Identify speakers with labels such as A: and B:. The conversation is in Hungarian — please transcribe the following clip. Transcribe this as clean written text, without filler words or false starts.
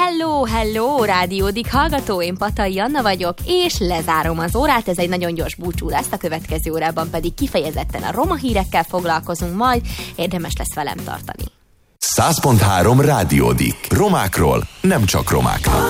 A: Hello, Rádiódik hallgató, én Patai Anna vagyok, és lezárom az órát, ez egy nagyon gyors búcsú lesz, a következő órában pedig kifejezetten a roma hírekkel foglalkozunk majd, érdemes lesz velem tartani.
B: 100.3 Rádiódik. Romákról, nem csak romáknak.